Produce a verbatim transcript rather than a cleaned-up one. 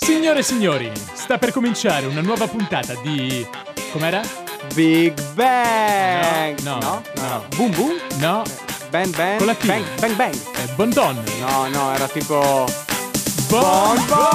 Signore e signori, sta per cominciare una nuova puntata di... com'era? Big Bang! No, no, no, no. no. Boom Boom? No, Bang Bang? Con la T. Bang Bang Bang! è Bon Don. No, no, era tipo... Bon Bon!